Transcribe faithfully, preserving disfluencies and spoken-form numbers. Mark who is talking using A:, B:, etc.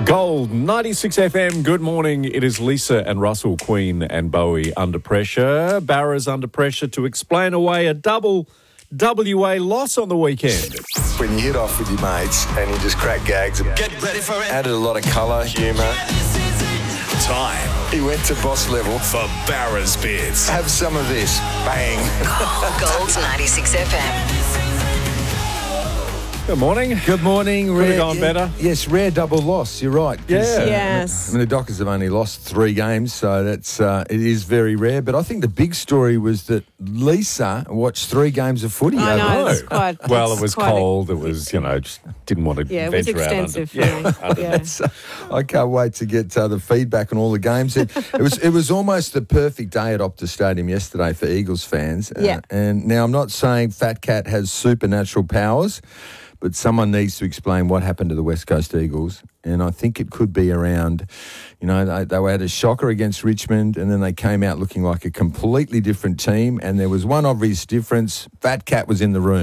A: Gold ninety-six F M. Good morning. It is Lisa and Russell, Queen and Bowie under pressure. Barra's under pressure to explain away a double W A loss on the weekend.
B: When you hit off with your mates and you just crack gags, get ready for it. Added a lot of colour, humour.
C: Time.
B: He went to boss level
C: for Barra's Bits.
B: Have some of this. Bang.
D: Gold ninety-six F M.
A: Good morning.
E: Good morning.
A: Could have gone better.
E: Yes, rare double loss. You're right.
A: Yeah.
D: Yes.
E: I mean, the Dockers have only lost three games, so that's uh, it is very rare. But I think the big story was that Lisa watched three games of footy.
D: I know,
E: overnight.
D: it's quite...
A: Well,
D: it's
A: it was
D: quite
A: cold. A, it was, you know, just didn't want to
D: yeah, it was
A: venture
D: extensive.
A: out under,
D: yeah, yeah.
E: That's, uh, I can't wait to get uh, the feedback on all the games. It, it was it was almost the perfect day at Optus Stadium yesterday for Eagles fans. Uh,
D: Yeah.
E: And now I'm not saying Fat Cat has supernatural powers, but someone needs to explain what happened to the West Coast Eagles. And I think it could be around, you know, they, they had a shocker against Richmond and then they came out looking like a completely different team. And there was one obvious difference. Fat Cat was in the room.